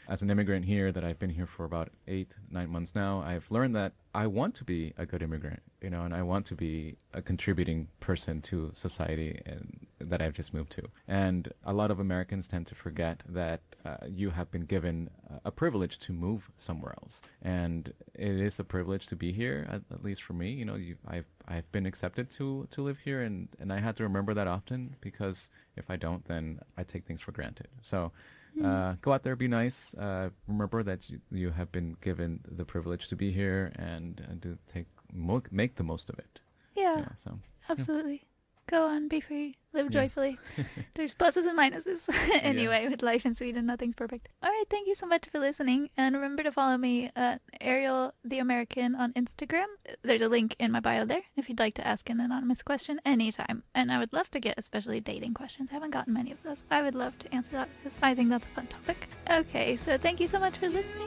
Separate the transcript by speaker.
Speaker 1: as an immigrant here, that I've been here for about 8, 9 months now, I've learned that I want to be a good immigrant, and I want to be a contributing person to society and that I've just moved to. And a lot of Americans tend to forget that you have been given a privilege to move somewhere else, and it is a privilege to be here. At least for me, I've been accepted to live here, and I had to remember that often, because if I don't, then I take things for granted. So go out there, be nice. Remember that you have been given the privilege to be here, and to make the most of it.
Speaker 2: Yeah,
Speaker 1: Yeah. So yeah.
Speaker 2: absolutely. Go on, be free, live
Speaker 1: Yeah.
Speaker 2: joyfully. There's pluses and minuses.
Speaker 1: Yeah.
Speaker 2: Anyway, with life in Sweden, nothing's perfect. All right, thank you so much for listening, and remember to follow me at Ariel the American on Instagram. There's a link in my bio there if you'd like to ask an anonymous question anytime. And I would love to get especially dating questions. I haven't gotten many of those. I would love to answer that because I think that's a fun topic. Okay, so thank you so much for listening.